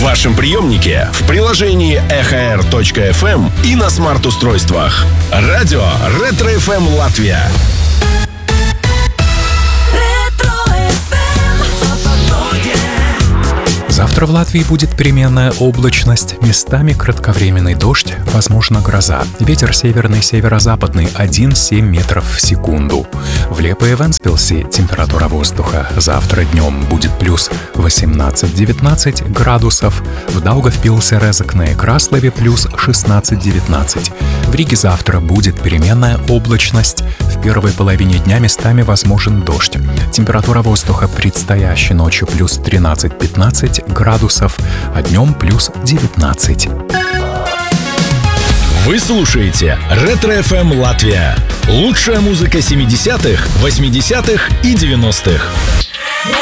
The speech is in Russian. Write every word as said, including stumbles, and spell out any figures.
вашем приемнике, в приложении эхо эр точка эф эм и на смарт-устройствах. Радио Ретро эф эм Латвия. Завтра в Латвии будет переменная облачность, местами кратковременный дождь, возможно гроза. Ветер северный, северо-западный один-семь метров в секунду. В Лепе и Вентспилсе температура воздуха завтра днем будет плюс восемнадцать-девятнадцать градусов. В Даугавпилсе, Резекне и Краслове плюс шестнадцать-девятнадцать. В Риге завтра будет переменная облачность. В первой половине дня местами возможен дождь. Температура воздуха предстоящей ночью плюс тринадцать-пятнадцать градусов, а днем плюс девятнадцать. Вы слушаете Ретро эф эм Латвия. Лучшая музыка семидесятых, восьмидесятых и девяностых.